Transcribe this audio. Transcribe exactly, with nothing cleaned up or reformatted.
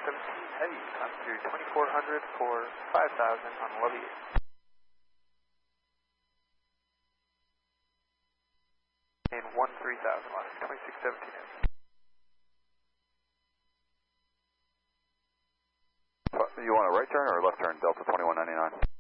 seventeen heavy, climb through twenty-four hundred for five thousand on Levy. And one three thousand left, twenty-six seventeen in. You want a right turn or a left turn, Delta twenty-one ninety-nine?